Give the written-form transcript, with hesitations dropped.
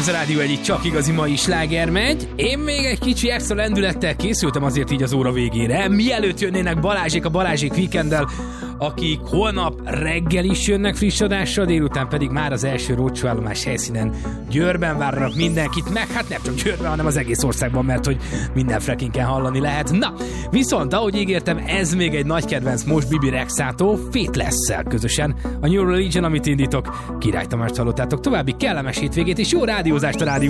Ez a Rádió egyik csak igazi mai sláger megy. Én még egy kicsi extra lendülettel készültem azért így az óra végére. Mielőtt jönnének Balázsék a Balázsék Weekenddel, akik holnap reggel is jönnek friss adással, délután pedig már az első rócsóállomás helyszínen Győrben várnak mindenkit, meg hát nem csak Győrben, hanem az egész országban, mert hogy minden frekinken hallani lehet. Na, viszont ahogy ígértem, ez még egy nagy kedvenc most Bibi Rexától, Faithless-szel közösen a New Religion, amit indítok. Király Tamást hallottátok, további kellemes hétvégét és jó rádiózást a Rádió